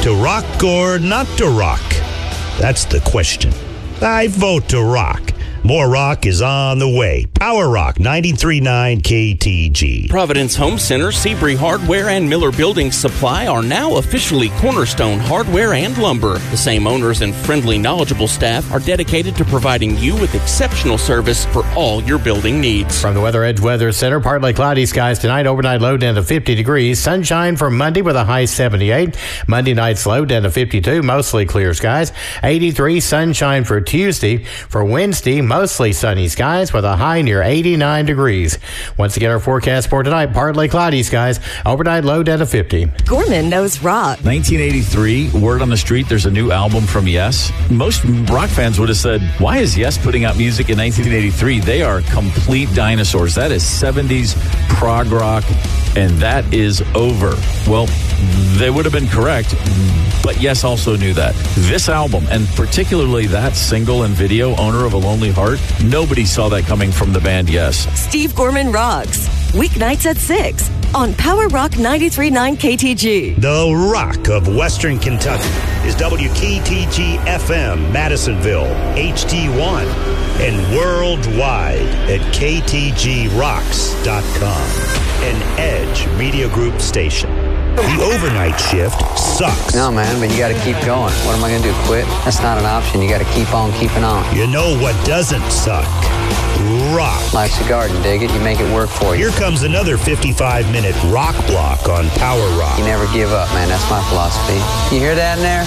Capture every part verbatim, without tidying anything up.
To rock or not to rock? That's the question. I vote to rock. More rock is on the way. Power Rock ninety-three point nine K T G. Providence Home Center, Seabury Hardware, and Miller Building Supply are now officially Cornerstone Hardware and Lumber. The same owners and friendly, knowledgeable staff are dedicated to providing you with exceptional service for all your building needs. From the Weather Edge Weather Center, partly cloudy skies tonight, overnight low down to fifty degrees. Sunshine for Monday with a high seventy-eight. Monday night's low down to fifty-two, mostly clear skies. eighty-three, sunshine for Tuesday. For Wednesday, mostly sunny skies with a high near eighty-nine degrees. Once again, our forecast for tonight, partly cloudy skies, overnight low down to fifty. Gorman knows rock. nineteen eighty-three, word on the street, there's a new album from Yes. Most rock fans would have said, why is Yes putting out music in nineteen eighty-three? They are complete dinosaurs. That is seventies prog rock, and that is over. Well, they would have been correct, but Yes also knew that. This album, and particularly that single and video, Owner of a Lonely Heart, nobody saw that coming from the band Yes. Steve Gorman rocks. Weeknights at six on Power Rock ninety-three point nine K T G. The rock of Western Kentucky is W K T G F M, Madisonville, H D one, and worldwide at K T G rocks dot com, an Edge Media Group station. The overnight shift sucks. No, man, but you got to keep going. What am I going to do, quit? That's not an option. You got to keep on keeping on. You know what doesn't suck? Rock. Life's a garden, dig it. You make it work for you. Here comes another fifty-five minute rock block on Power Rock. You never give up, man. That's my philosophy. You hear that in there?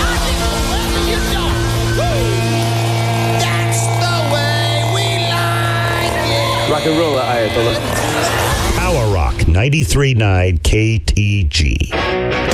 That's the way we like it. Rock and roll, Ayatollah. Power Rock ninety-three point nine K T G.